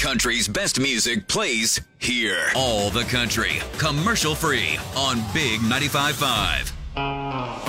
country's best music plays here. All the country, commercial free on Big 95.5.